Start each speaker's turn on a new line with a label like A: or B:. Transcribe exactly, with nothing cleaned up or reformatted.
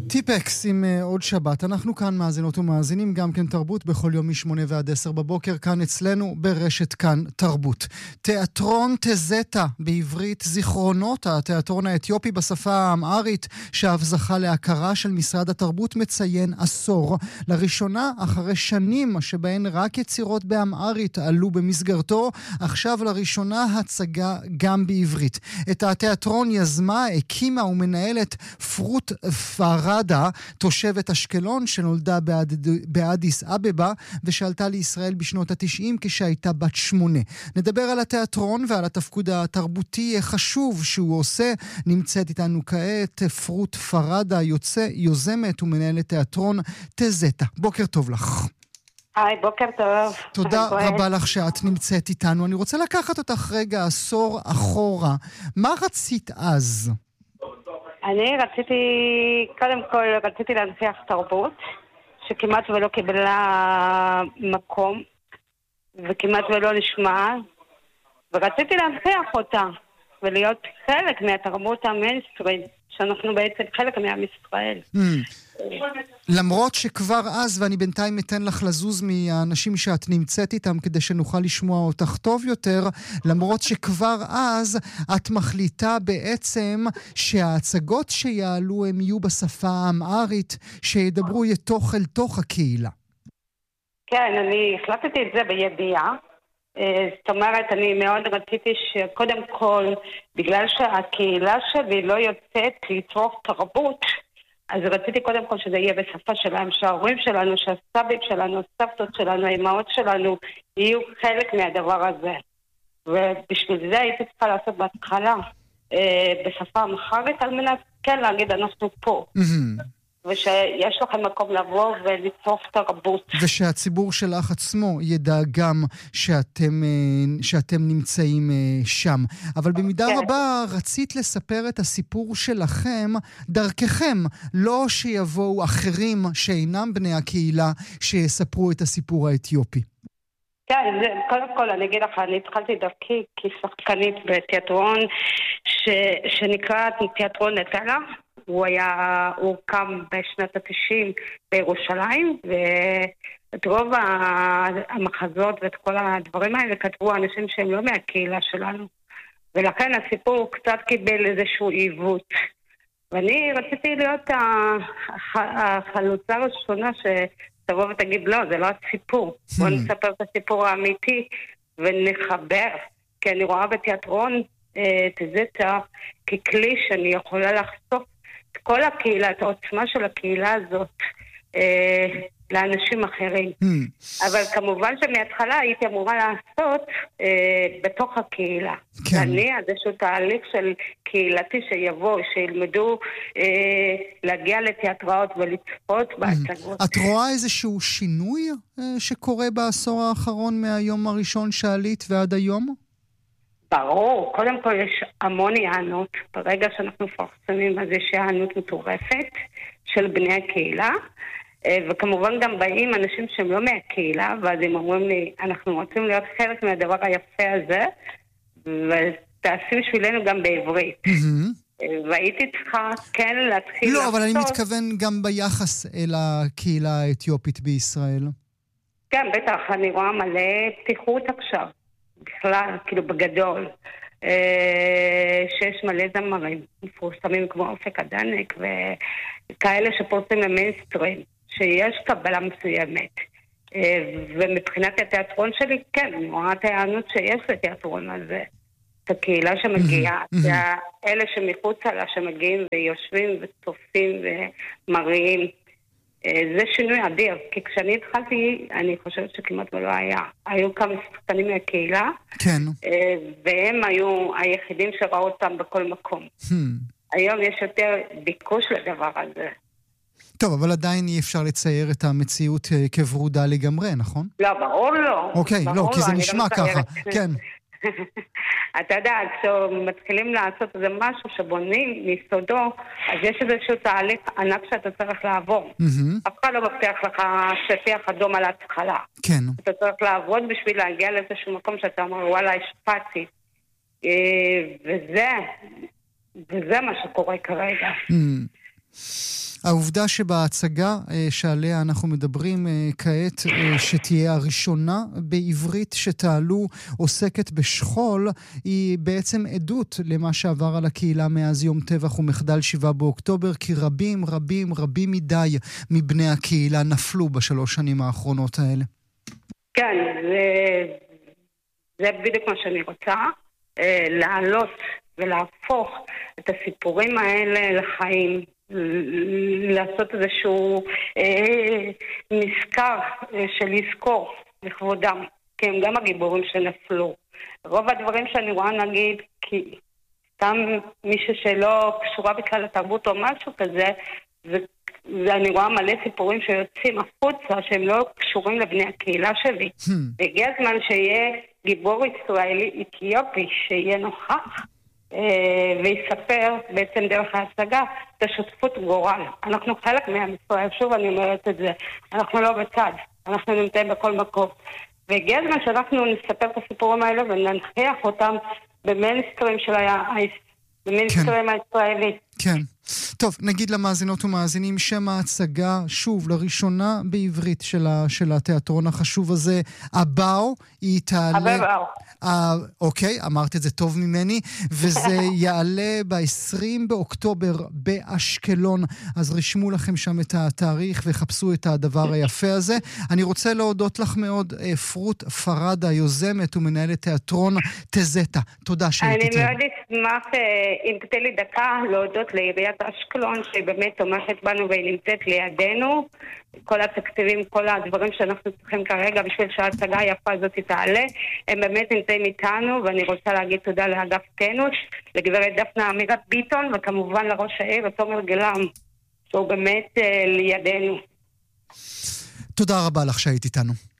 A: טיפקס עם uh, עוד שבת. אנחנו כאן מאזינות ומאזינים גם כן תרבות בכל יום משמונה ועד עשר בבוקר כאן אצלנו ברשת כאן תרבות. תיאטרון תזטה בעברית זיכרונות, התיאטרון האתיופי בשפה האמהרית שאף זכה להכרה של משרד התרבות מציין עשור. לראשונה אחרי שנים שבהן רק יצירות באמהרית עלו במסגרתו, עכשיו לראשונה הצגה גם בעברית. את התיאטרון יזמה, הקימה ומנהלת פרוט פארדה, תושבת אשקלון שנולדה באד... באדיס אבבה ושעלתה לישראל בשנות התשעים כשהייתה בת שמונה. נדבר על התיאטרון ועל התפקוד התרבותי חשוב שהוא עושה. נמצאת איתנו כעת פרוט פארדה, יוצא, יוזמת ומנהלת תיאטרון תזטה. בוקר טוב לך.
B: היי, בוקר טוב.
A: תודה רבה לך שאת נמצאת איתנו. אני רוצה לקחת אותך רגע עשור אחורה. מה רצית אז?
B: אני רציתי, קודם כל רציתי להנציח תרבות, שכמעט ולא קיבלה מקום, וכמעט ולא נשמע, ורציתי להנציח אותה, ולהיות חלק מהתרבות המיינסטרים, שאנחנו בעצם חלק מעם ישראל.
A: למרות שכבר אז, ואני בינתיים אתן לך לזוז מהאנשים שאת נמצאת איתם כדי שנוכל לשמוע אותך טוב יותר, למרות שכבר אז את מחליטה בעצם שההצגות שיעלו הם יהיו בשפה האמהרית, שידברו יתוך אל תוך הקהילה.
B: כן, אני החלטתי את זה בידיעה. זאת אומרת, אני מאוד רציתי שקודם כל, בגלל שהקהילה שלי לא יוצאת לצרוך תרבות, אז רציתי קודם כל שזה יהיה בשפה שלהם, שההורים שלנו, שהסבים שלנו, הסבתות שלנו, האימהות שלנו, יהיו חלק מהדבר הזה. ובשביל זה הייתי צריכה לעשות בהתחלה אה, בשפה האמהרית, על מנת כן להגיד, אנחנו פה. ושיש לכם מקום לבוא ולצרוך תרבות.
A: ושהציבור שלך עצמו ידע גם שאתם, שאתם נמצאים שם. אבל במידה כן. רבה רצית לספר את הסיפור שלכם דרככם, לא שיבואו אחרים שאינם בני הקהילה שיספרו את הסיפור האתיופי.
B: כן, קודם כל אני אגיד לך, אני התחלתי דרכי כשחקנית בתיאטרון ש, שנקרא תיאטרון נטלה. הוא היה, הוא קם בשנת ה-תשעים בירושלים, ואת רוב המחזות ואת כל הדברים האלה כתבו אנשים שהם לא מהקהילה שלנו. ולכן הסיפור קצת קיבל איזשהו עיוות. ואני רציתי להיות החלוצה הראשונה שתבוא ותגיד, לא, זה לא הסיפור. בואו נספר את הסיפור האמיתי ונחבר. כי אני רואה בתיאטרון תזטה ככלי שאני יכולה לחשוף את כל הקהילה, את העוצמה של הקהילה הזאת אה, לאנשים אחרים. Mm. אבל כמובן שמההתחלה הייתי אמורה לעשות אה, בתוך הקהילה. כן. אני, איזשהו תהליך של קהילתי שיבוא, שילמדו אה, להגיע לתיאטראות ולצפות mm. בהצגות.
A: את רואה איזשהו שינוי אה, שקורה בעשור האחרון מהיום הראשון שעלית ועד היום?
B: ברור, קודם כל יש המון הענות, ברגע שאנחנו מפרסמים אז יש הענות מטורפת של בני הקהילה, וכמובן גם באים אנשים שהם לא מהקהילה, ואז הם אומרים לי, אנחנו רוצים להיות חלק מהדבר היפה הזה, ותעשי בשבילנו גם בעברית. והייתי צריכה כן להתחיל...
A: לא, אבל אני מתכוון גם ביחס אל הקהילה האתיופית בישראל.
B: כן, בטח, אני רואה מלא פתיחות עכשיו. בכלל, כאילו בגדול, שיש מלא זמרים מפורסמים כמו אופק הדנק וכאלה שפורסים למיינסטרים, שיש קבלה מסוימת. ומבחינת התיאטרון שלי, כן, אני רואה את הענות שיש לתיאטרון הזה. את הקהילה שמגיעה, אלה שמחוצה לה שמגיעים ויושבים וצופים ומראים. זה שינוי אדיר, כי כשאני התחלתי, אני חושבת שכמעט לא היה. היו כמה שחקנים מהקהילה,
A: כן.
B: והם היו היחידים שראו אותם בכל מקום. Hmm. היום יש יותר ביקוש לדבר הזה.
A: טוב, אבל עדיין אי אפשר לצייר את המציאות כברודה לגמרי, נכון?
B: לא, ברור לא.
A: אוקיי,
B: ברור
A: לא, כי זה
B: לא,
A: נשמע לא ככה. כן.
B: אתה יודע, כשמתחילים לעשות איזה משהו שבונים מיסודו, אז יש איזשהו תהליך ענק שאתה צריך לעבור. אף אחד לא מבטיח לך שטיח אדום על ההתחלה.
A: כן.
B: אתה צריך לעבוד בשביל להגיע לאיזשהו מקום שאתה אומר, וואלה, השפעתי. וזה, וזה מה שקורה כרגע.
A: העובדה שבהצגה שעליה אנחנו מדברים כעת, שתהיה הראשונה בעברית שתעלו עוסקת בשכול, היא בעצם עדות למה שעבר על הקהילה מאז יום טבח ומחדל שבעה באוקטובר, כי רבים רבים רבים מדי מבני הקהילה נפלו בשלוש שנים האחרונות האלה.
B: כן, זה, זה בדיוק מה שאני רוצה, להעלות ולהפוך את הסיפורים האלה לחיים, לעשות איזשהו אה, נזכר אה, של לזכור לכבודם, כי הם גם הגיבורים שנפלו. רוב הדברים שאני רואה נגיד, כי סתם מישהו שלא קשורה בכלל לתרבות או משהו כזה, ו- ואני רואה מלא סיפורים שיוצאים החוצה שהם לא קשורים לבני הקהילה שלי. והגיע הזמן שיהיה גיבור ישראלי אתיופי שיהיה נוכח ויספר בעצם דרך ההצגה את השותפות גורל. אנחנו חלק מעם ישראל, שוב אני אומרת את זה, אנחנו לא בצד, אנחנו נמצאים בכל מקום. והגיע הזמן שאנחנו נספר את הסיפורים האלה וננחיח אותם במיינסטרים של המיינסטרים הישראלי.
A: כן. טוב, נגיד למאזינות ומאזינים שם ההצגה, שוב, לראשונה בעברית של, ה, של התיאטרון החשוב הזה, הבאו, היא תעלה...
B: הבאו.
A: אה, אוקיי, אמרת את זה טוב ממני, וזה יעלה ב-עשרים באוקטובר באשקלון, אז רשמו לכם שם את התאריך וחפשו את הדבר היפה הזה. אני רוצה להודות לך מאוד, פרוט פרדה, יוזמת ומנהלת תיאטרון תזטה. תודה שהייתי
B: איתנו. אני מאוד אשמח, אם תתן לי דקה, להודות לעיריית אשקלון, שהיא באמת תומכת בנו והיא נמצאת לידינו. כל התקציבים, כל הדברים שאנחנו צריכים כרגע בשביל שההצגה היפה הזאת תעלה, הם באמת נמצאים איתנו, ואני רוצה להגיד תודה לאגף כנוש, לגברת דפנה אמירת ביטון, וכמובן לראש העיר, תומר גלם, שהוא באמת לידינו.
A: תודה רבה לך שהיית איתנו.